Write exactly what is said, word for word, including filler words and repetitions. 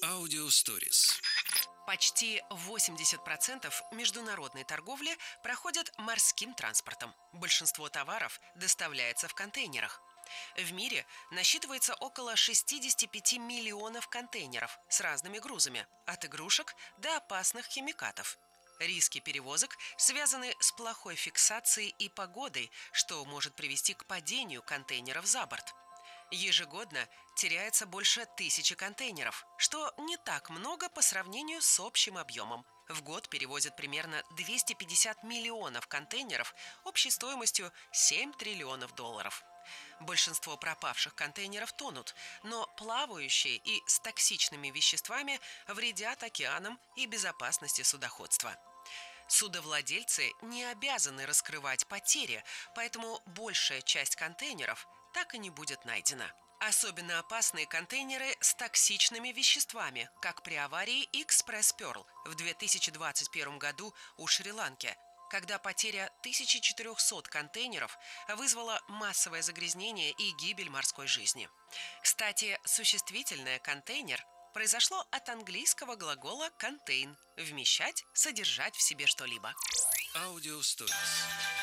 Аудиосторис. Почти восемьдесят процентов международной торговли проходят морским транспортом. Большинство товаров доставляется в контейнерах. В мире насчитывается около шестьдесят пять миллионов контейнеров с разными грузами, от игрушек до опасных химикатов. Риски перевозок связаны с плохой фиксацией и погодой, что может привести к падению контейнеров за борт. Ежегодно теряется больше тысячи контейнеров, что не так много по сравнению с общим объемом. В год перевозят примерно двести пятьдесят миллионов контейнеров общей стоимостью семь триллионов долларов. Большинство пропавших контейнеров тонут, но плавающие и с токсичными веществами вредят океанам и безопасности судоходства. Судовладельцы не обязаны раскрывать потери, поэтому большая часть контейнеров так и не будет найдена. Особенно опасные контейнеры с токсичными веществами, как при аварии Экспресс Перл в две тысячи двадцать первом году у Шри-Ланки, когда потеря тысяча четыреста контейнеров вызвала массовое загрязнение и гибель морской жизни. Кстати, существительное «контейнер» произошло от английского глагола «contain» – вмещать, содержать в себе что-либо. Аудиосторис.